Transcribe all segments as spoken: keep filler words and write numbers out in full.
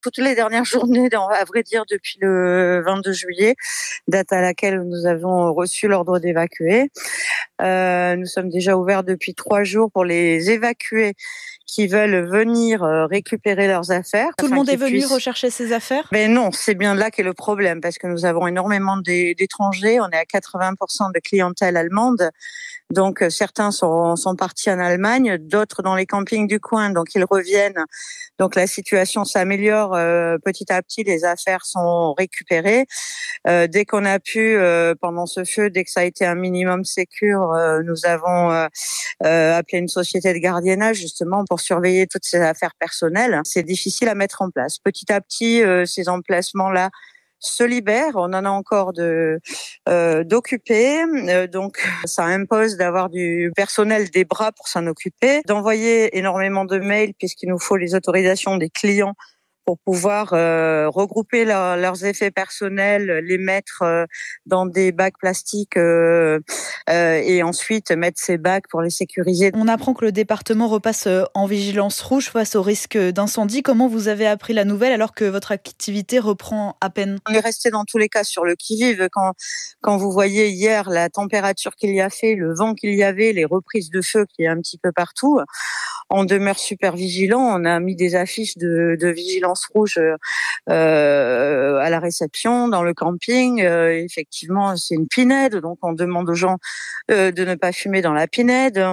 toutes les dernières journées, à vrai dire, depuis le vingt-deux juillet, date à laquelle nous avons reçu l'ordre d'évacuer. Euh, nous sommes déjà ouverts depuis trois jours pour les évacués qui veulent venir récupérer leurs affaires. Tout le monde est venu puissent... rechercher ses affaires ? Mais non, c'est bien là qu'est le problème, parce que nous avons énormément d'étrangers. On est à quatre-vingts pour cent de clientèle allemande. Donc certains sont, sont partis en Allemagne, d'autres dans les campings du coin, donc ils reviennent. Donc la situation s'améliore euh, petit à petit, les affaires sont récupérées. Euh, dès qu'on a pu, euh, pendant ce feu, dès que ça a été un minimum sécure, euh, nous avons euh, euh, appelé une société de gardiennage justement pour surveiller toutes ces affaires personnelles. C'est difficile à mettre en place. Petit à petit, euh, ces emplacements-là se libèrent. On en a encore de euh, d'occupés, euh, donc ça impose d'avoir du personnel, des bras pour s'en occuper, d'envoyer énormément de mails puisqu'il nous faut les autorisations des clients pour pouvoir euh, regrouper leur, leurs effets personnels, les mettre euh, dans des bacs plastiques euh, euh, et ensuite mettre ces bacs pour les sécuriser. On apprend que le département repasse en vigilance rouge face au risque d'incendie. Comment vous avez appris la nouvelle alors que votre activité reprend à peine ? On est resté dans tous les cas sur le qui-vive. Quand, quand vous voyez hier la température qu'il y a fait, le vent qu'il y avait, les reprises de feu qu'il y a un petit peu partout, on demeure super vigilant. On a mis des affiches de, de vigilance rouge euh, à la réception, dans le camping. Euh, effectivement, c'est une pinède, donc on demande aux gens euh, de ne pas fumer dans la pinède.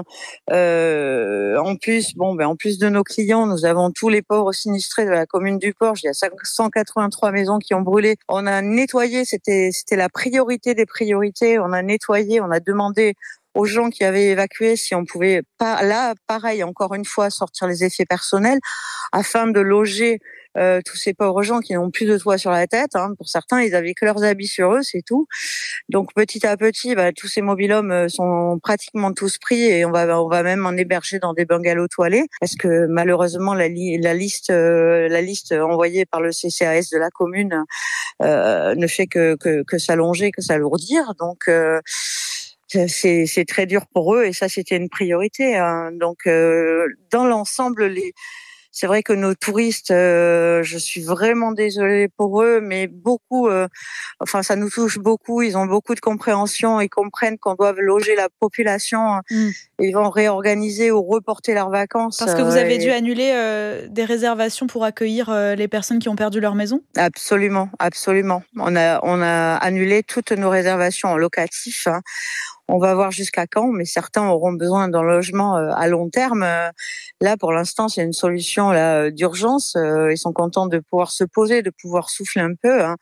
Euh, en plus, bon, ben en plus de nos clients, nous avons tous les pauvres sinistrés de la commune du Porge. Il y a cent quatre-vingt-trois maisons qui ont brûlé. On a nettoyé, c'était c'était la priorité des priorités. On a nettoyé, on a demandé aux gens qui avaient évacué si on pouvait pas là pareil encore une fois sortir les effets personnels afin de loger euh, tous ces pauvres gens qui n'ont plus de toit sur la tête, hein. Pour certains, ils avaient que leurs habits sur eux, c'est tout. Donc petit à petit, bah, tous ces mobil-homes sont pratiquement tous pris et on va on va même en héberger dans des bungalows toilés parce que malheureusement la, li- la liste euh, la liste envoyée par le C C A S de la commune euh, ne fait que que, que s'allonger, que s'alourdir. Donc euh, c'est c'est très dur pour eux et ça c'était une priorité, hein. Donc euh, dans l'ensemble, les c'est vrai que nos touristes, euh, je suis vraiment désolée pour eux, mais beaucoup, euh, enfin ça nous touche beaucoup. Ils ont beaucoup de compréhension, ils comprennent qu'on doit loger la population. Mm. Ils vont réorganiser ou reporter leurs vacances. Parce que vous avez euh, dû annuler euh, des réservations pour accueillir euh, les personnes qui ont perdu leur maison ? Absolument, absolument. On a on a annulé toutes nos réservations en locatif, hein. On va voir jusqu'à quand, mais certains auront besoin d'un logement à long terme. Là, pour l'instant, c'est une solution là d'urgence. Ils sont contents de pouvoir se poser, de pouvoir souffler un peu, hein.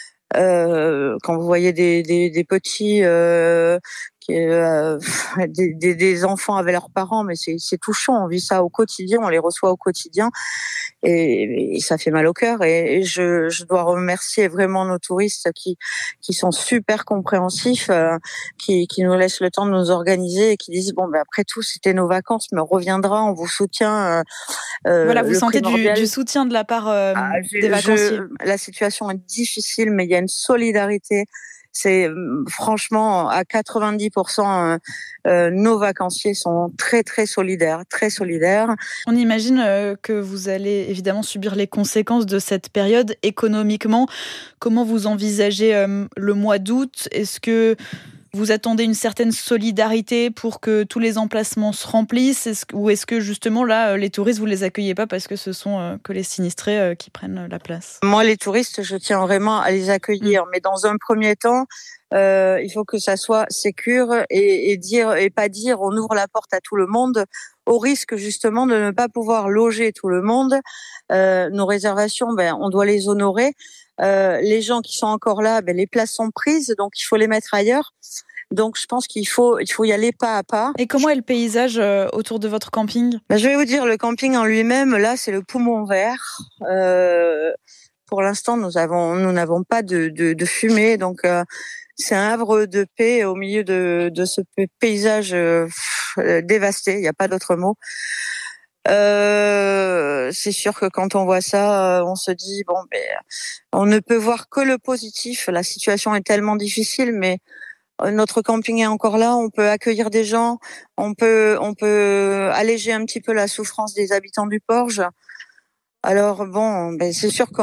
Euh, quand vous voyez des, des, des petits, euh, qui, euh, des, des, des enfants avec leurs parents, mais c'est, c'est touchant. On vit ça au quotidien, on les reçoit au quotidien, et, et ça fait mal au cœur. Et, et je, je dois remercier vraiment nos touristes qui, qui sont super compréhensifs, euh, qui, qui nous laissent le temps de nous organiser et qui disent bon, ben après tout, c'était nos vacances, mais on reviendra, on vous soutient. Euh, voilà, vous sentez du, du soutien de la part euh, ah, je, des vacanciers. Je, la situation est difficile, mais il y a une solidarité. C'est franchement à quatre-vingt-dix pour cent euh, nos vacanciers sont très très solidaires, très solidaires. On imagine euh, que vous allez évidemment subir les conséquences de cette période économiquement. Comment vous envisagez euh, le mois d'août ? Est-ce que vous attendez une certaine solidarité pour que tous les emplacements se remplissent, est-ce, ou est-ce que justement là, les touristes, vous les accueillez pas parce que ce sont euh, que les sinistrés euh, qui prennent la place ? Moi, les touristes, je tiens vraiment à les accueillir, mmh. mais dans un premier temps, euh, il faut que ça soit sécure et, et dire et pas dire on ouvre la porte à tout le monde, au risque justement de ne pas pouvoir loger tout le monde. Euh, nos réservations, ben on doit les honorer. Euh, les gens qui sont encore là, ben les places sont prises, donc il faut les mettre ailleurs. Donc je pense qu'il faut il faut y aller pas à pas. Et comment est le paysage euh, autour de votre camping ? Ben, je vais vous dire, le camping en lui-même, là, c'est le poumon vert. Euh, pour l'instant, nous avons nous n'avons pas de de, de fumée, donc euh, c'est un havre de paix au milieu de de ce paysage euh, dévasté. Il n'y a pas d'autre mot. Euh, c'est sûr que quand on voit ça, on se dit bon, ben, on ne peut voir que le positif. La situation est tellement difficile, mais notre camping est encore là. On peut accueillir des gens, on peut on peut alléger un petit peu la souffrance des habitants du Porge. Alors bon, ben c'est sûr